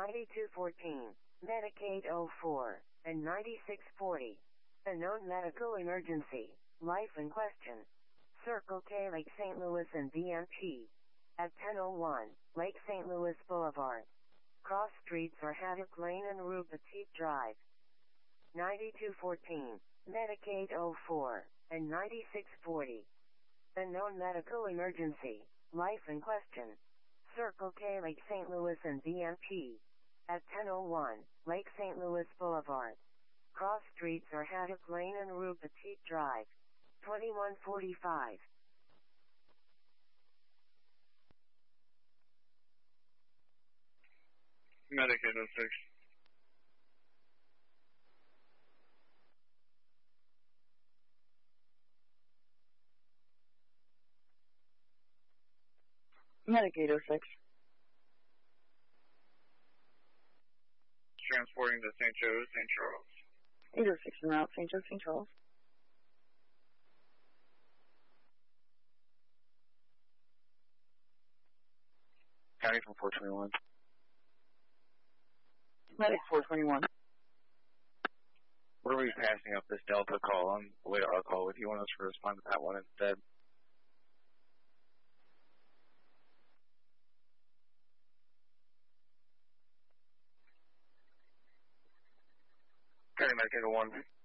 9214, Medicaid 04, and 9640. A known medical emergency, life in question. Circle K Lake St. Louis and BMP. At 1001, Lake St. Louis Boulevard. Cross streets are Haddock Lane and Rue Petit Drive. 9214, Medicaid 04, and 9640. A known medical emergency, life in question. Circle K Lake St. Louis and BMP. At 1001, Lake St. Louis Boulevard. Cross streets are Haddock Lane and Rue Petit Drive. 2145. Medicaid 06. Medicaid 06. Transporting to St. Joe, St. Charles. 806 en route, St. Joe, St. Charles. County from 421. Medic 421. What are we passing up this Delta call on the way to our call? If you want us to respond to that one instead. County Medicaid 01.